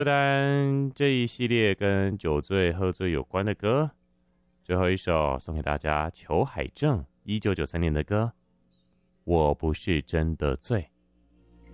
歌单这一系列跟酒醉、喝醉有关的歌，最后一首送给大家，裘海正1993年的歌《我不是真的醉》。